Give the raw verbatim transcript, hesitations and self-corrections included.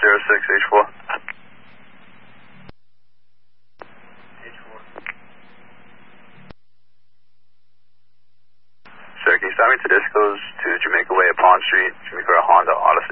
zero six H four. Sir, can you stop me to Disco's to Jamaica Way at Pond Street, Jamaica Honda Auto